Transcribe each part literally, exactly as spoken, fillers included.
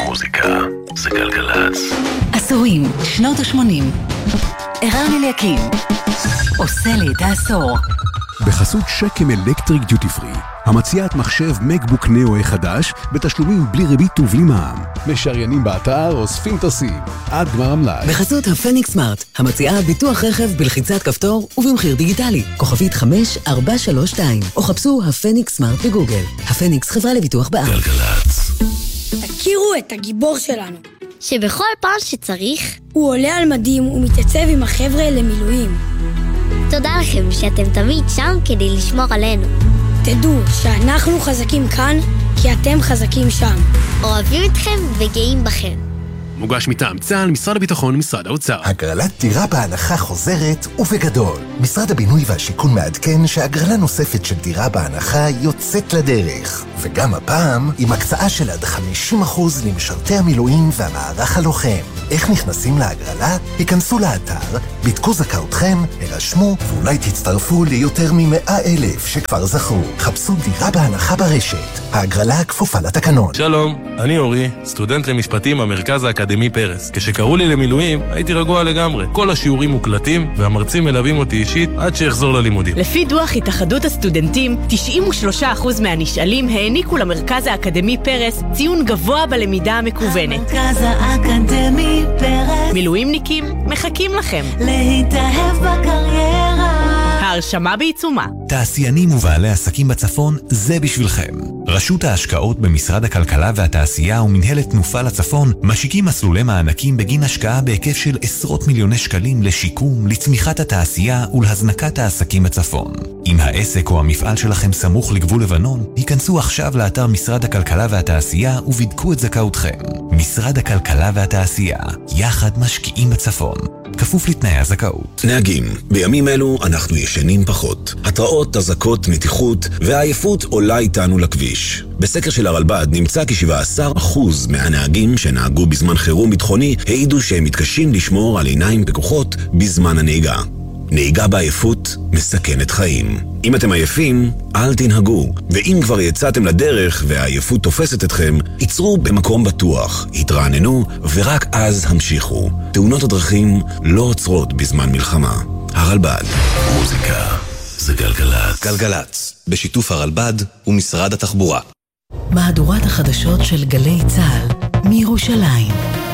מוזיקה זה גלגלץ. עשורים, שנות ה-שמונים. ערן אליקים עושה לי את העשור. בחסות שקם אלקטריק דיוטי פרי, המציאת מחשב מקבוק נאו חדש בתשלומים בלי ריבית ובלי מע"מ. משריינים באתר, אוספים תוסים עד גמר המלאי. בחסות הפניקס סמארט, המציעה ביטוח רכב בלחיצת כפתור ובמחיר דיגיטלי. כוכבית חמש ארבע שלוש שתיים, או חפשו הפניקס סמארט בגוגל. הפניקס חברה לביטוח בע"מ. גלגלץ. תכירו את הגיבור שלנו, שבכל פעם שצריך הוא עולה על מדים ומתייצב עם החבר'ה למילואים. תודה לכם שאתם תמיד שם כדי לשמור עלינו. תדעו שאנחנו חזקים כאן כי אתם חזקים שם. אוהבים אתכם וגאים בכם. מוגש מטעם צה"ל, משרד הביטחון ומשרד האוצר. הגרלת דירה בהנחה חוזרת ובגדול. משרד הבינוי והשיכון מעדכן שהגרלה נוספת של דירה בהנחה יוצאת לדרך. וגם הפעם עם הקצאה של עד חמישים אחוז למשרתי המילואים והמערך הלוחם. איך נכנסים להגרלה? היכנסו לאתר, בדקו זכאותכם, הרשמו ואולי תצטרפו ליותר מ-מאה אלף שכבר זכו. חפשו דירה בהנחה ברשת. ההגרלה כפופה לתקנון. שלום, אני אורי, סטודנט למשפטים במרכז האקדמי פרס. כשקראו לי למילואים, הייתי רגוע לגמרי. כל השיעורים מוקלטים והמרצים מלווים אותי אישית עד שאחזור ללימודים. לפי דוח התאחדות הסטודנטים, תשעים ושלושה אחוז מהנשאלים העניקו למרכז האקדמי פרס ציון גבוה בלמידה המקוונת. המרכז האקדמי פרס. מילואימניקים מחכים לכם. להתאהב בקריירה. ההרשמה בעיצומה. תעשיינים ובעלי עסקים בצפון, זה בשבילכם. רשות ההשקעות במשרד הכלכלה והתעשייה ומנהלת תנופה לצפון משיקים מסלולי מענקים בגין השקעה בהיקף של עשרות מיליוני שקלים לשיקום, לצמיחת התעשייה ולהזנקת העסקים בצפון. אם העסק או המפעל שלכם סמוך לגבול לבנון, היכנסו עכשיו לאתר משרד הכלכלה והתעשייה ובדקו את זכאותכם. משרד הכלכלה והתעשייה, יחד משקיעים בצפון. כפוף לתנאי הזכאות. נהגים, בימים אלו אנחנו ישנים פחות. התראות, הזקות, מתיחות והעייפות עולה איתנו לכביש. בסקר של הרלב"ד נמצא כי-שבעה עשר אחוז מהנהגים שנהגו בזמן חירום ביטחוני העידו שהם מתקשים לשמור על עיניים פקוחות בזמן הנהיגה. נהיגה בעייפות מסכנת חיים. אם אתם עייפים, אל תנהגו. ואם כבר יצאתם לדרך והעייפות תופסת אתכם, ייצרו במקום בטוח, התרעננו ורק אז המשיכו. תאונות הדרכים לא עוצרות בזמן מלחמה. הרלב"ד. מוזיקה זה גלגלץ. גלגלץ, בשיתוף הרלב"ד ומשרד התחבורה. מהדורת החדשות של גלי צה"ל מירושלים.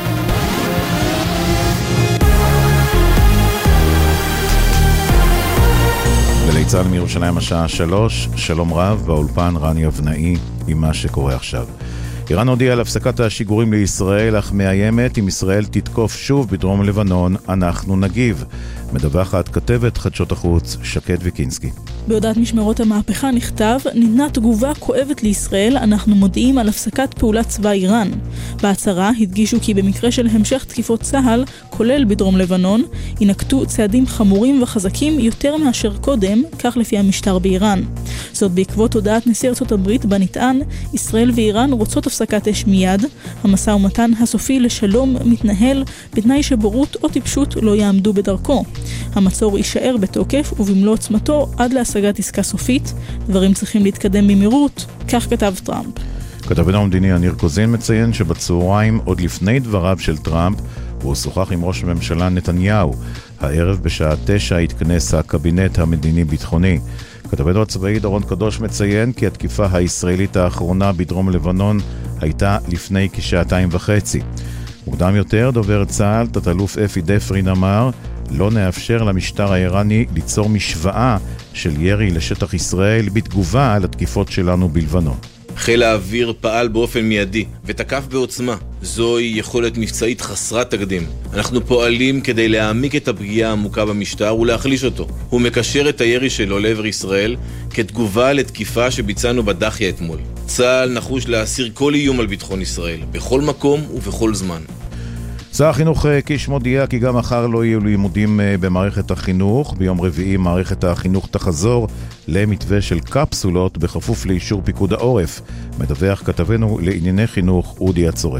גלי צה"ל מירושלים השעה שלוש, שלום רב, באולפן רני אבנאי עם מה שקורה עכשיו. איראן הודיעה על הפסקת השיגורים לישראל, אך מאיימת אם ישראל תתקוף שוב בדרום לבנון, אנחנו נגיב. מדווחת כתבת חדשות החוץ שקד ויקינסקי. בהודעת משמרות המהפכה נכתב, ניתנה תגובה כואבת לישראל, אנחנו מודיעים על הפסקת פעולת צבא איראן. בהצהרה הדגישו כי במקרה של המשך תקיפות צה"ל, כולל בדרום לבנון, ינקטו צעדים חמורים וחזקים יותר מאשר קודם, כך לפי המשטר באיראן. זאת בעקבות הודעת נשיא ארצות הברית בה נטען, ישראל ואיראן רוצות הפסקת אש מיד, המשא ומתן הסופי לשלום מתנהל בתנאי שבורות או טיפשות לא יעמדו בדרכו. המצור יישאר בתוקף ובמלוא עוצמתו עד להשגת עסקה סופית. דברים צריכים להתקדם במהירות, כך כתב טראמפ. כתבנו המדיני יניר קוזין מציין שבצהריים, עוד לפני דבריו של טראמפ, הוא שוחח עם ראש הממשלה נתניהו. הערב בשעה תשע התכנס הקבינט המדיני-ביטחוני. כתבנו הצבאי דורון קדוש מציין כי התקיפה הישראלית האחרונה בדרום לבנון הייתה לפני כשעתיים וחצי. מוקדם יותר, דובר צה"ל, תת-אלוף אפי דפרין אמר, לא נאפשר למשטר האיראני ליצור משוואה של ירי לשטח ישראל בתגובה על התקיפות שלנו בלבנון. חיל האוויר פעל באופן מיידי ותקף בעוצמה. זוהי יכולת מבצעית חסרת תקדים. אנחנו פועלים כדי להעמיק את הפגיעה העמוקה במשטר ולהחליש אותו. הוא מקשר את הירי שלו לעבר ישראל כתגובה לתקיפה שביצענו בדחיה אתמול. צה"ל נחוש להסיר כל איום על ביטחון ישראל, בכל מקום ובכל זמן. שר החינוך קיש מודיע כי גם מחר לא יהיו לימודים במערכת החינוך. ביום רביעי מערכת החינוך תחזור למתווה של קפסולות בכפוף לאישור פיקוד העורף. מדווח כתבנו לענייני חינוך אודי הצורף.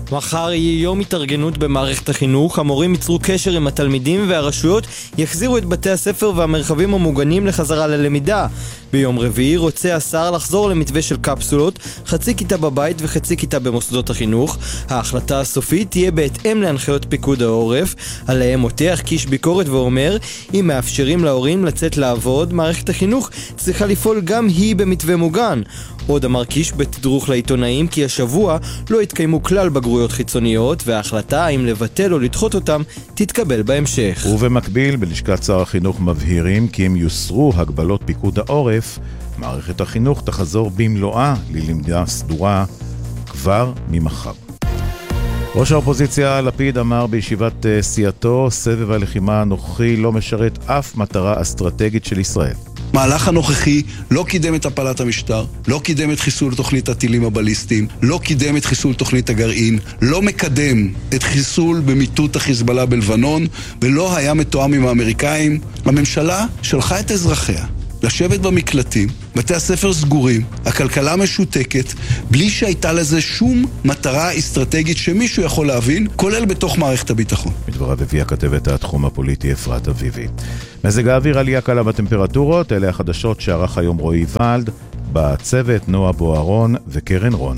מחר יהיה יום התארגנות במערכת החינוך. המורים ייצרו קשר עם התלמידים והרשויות יחזירו את בתי הספר והמרחבים המוגנים לחזרה ללמידה. ביום רביעי רוצה השר לחזור למתווה של קפסולות, חצי כיתה בבית וחצי כיתה במוסדות החינוך. ההחלטה הסופית תהיה בהתאם להנחיות פיקוד העורף. עליהם מותח קיש ביקורת ואומר, אם מאפשרים להורים לצאת לעבוד, מערכת החינוך צריכה לפעול גם היא במתווה מוגן. עוד אמר קיש בתדרוך לעיתונאים כי השבוע לא התקיימו כלל בגרויות חיצוניות, וההחלטה אם לבטל או לדחות אותם תתקבל בהמשך. ובמקביל בלשכת שר החינוך מבהירים כי אם יוסרו הגבלות פיקוד העורף, מערכת החינוך תחזור במלואה ללמידה סדורה כבר ממחר. ראש האופוזיציה לפיד אמר בישיבת סיעתו, סבב הלחימה הנוכחי לא משרת אף מטרה אסטרטגית של ישראל. מהלך הנוכחי לא קידם את הפלת המשטר, לא קידם את חיסול תוכנית הטילים הבליסטיים, לא קידם את חיסול תוכנית הגרעין, לא מקדם את חיסול במיטוט החיזבאללה בלבנון, ולא היה מתואם עם האמריקאים. הממשלה שלחה את אזרחיה לשבת במקלטים, בתי הספר סגורים, הכלכלה משותקת, בלי שהייתה לזה שום מטרה אסטרטגית שמישהו יכול להבין, כולל בתוך מערכת הביטחון. מדבריו הביאה כתבת התחום הפוליטי אפרת אביבי. מזג האוויר, עלייה קלה בטמפרטורות, אלה החדשות שערך היום רועי ולד, בצוות נועה בוארון וקרן רון.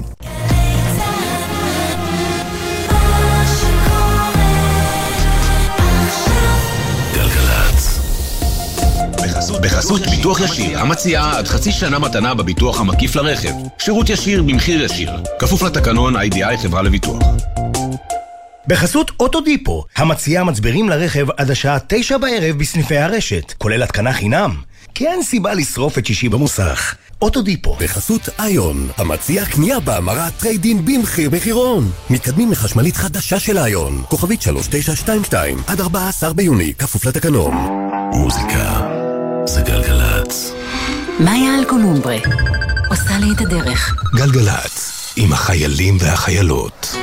בחסות ביטוח ישיר, המציעה עד חצי שנה מתנה בביטוח המקיף לרכב. שירות ישיר במחיר ישיר. כפוף לתקנון איי די איי חברה לביטוח. בחסות אוטודיפו, המציעה מצברים לרכב עד השעה תשע בערב בסניפי הרשת, כולל התקנה חינם. כי אין סיבה לשרוף את שישי במוסך. אוטודיפו. בחסות איון, המציע קנייה בהמרת טריידין במחיר מחירון. מתקדמים לחשמלית חדשה של איון. כוכבית שלוש תשע שתיים שתיים עד ארבעה עשר ביוני, כפוף לתקנון. מוזיקה זה גלגלץ. מאיה אלקולומברה עושה לי את הדרך. גלגלץ עם החיילים והחיילות.